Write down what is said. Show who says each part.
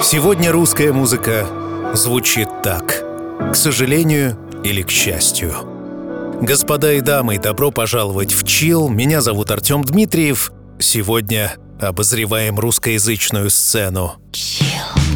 Speaker 1: Сегодня русская музыка звучит так. К сожалению или к счастью. Господа и дамы, добро пожаловать в Chill. Меня зовут Артем Дмитриев. Сегодня обозреваем русскоязычную сцену. Chill.